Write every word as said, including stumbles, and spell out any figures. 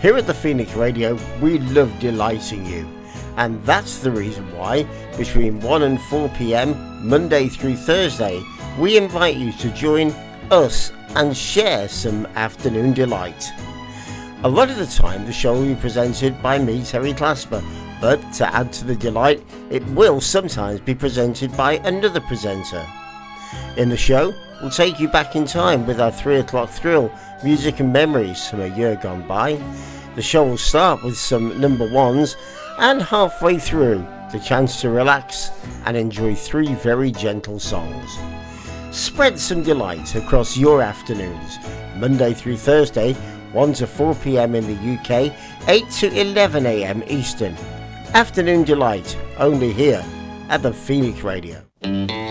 Here at the Phoenix Radio, we love delighting you. And that's the reason why, between one and four p.m, Monday through Thursday, we invite you to join us and share some afternoon delight. A lot of the time, the show will be presented by me, Terry Clasper, but to add to the delight, it will sometimes be presented by another presenter. In the show, we'll take you back in time with our three o'clock thrill, music and memories from a year gone by. The show will start with some number ones, and halfway through, the chance to relax and enjoy three very gentle songs. Spread some delight across your afternoons, Monday through Thursday, one to four p.m. in the U K, eight to eleven a.m. Eastern. Afternoon delight, only here at the Phoenix Radio.